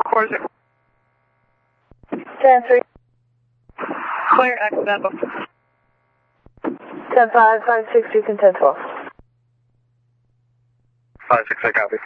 Corsica. 10-3. Clear accidental. 10-5, 5-6, you can 10-12. 5-6, I copy.